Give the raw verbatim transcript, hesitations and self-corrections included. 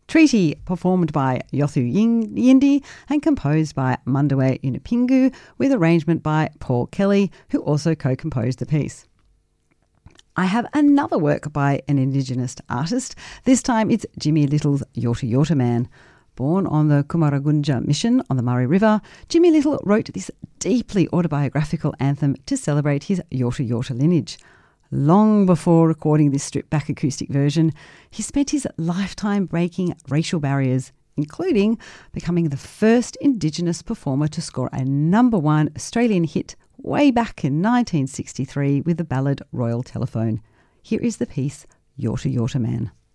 Treaty, performed by Yothu Yindi and composed by Mandawe Unipingu, with arrangement by Paul Kelly, who also co-composed the piece. I have another work by an Indigenous artist. This time it's Jimmy Little's Yorta Yorta Man. Born on the Kumaragunja mission on the Murray River, Jimmy Little wrote this deeply autobiographical anthem to celebrate his Yorta Yorta lineage. Long before recording this stripped-back acoustic version, he spent his lifetime breaking racial barriers, including becoming the first Indigenous performer to score a number one Australian hit way back in nineteen sixty-three with the ballad Royal Telephone. Here is the piece, Yorta Yorta Man.